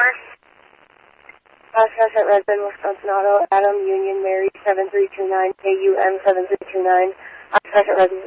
Crescent, Redmond, Wisconsin Auto, Adam, Union, Mary, 7329, KUM 7329. Crescent, Redmond,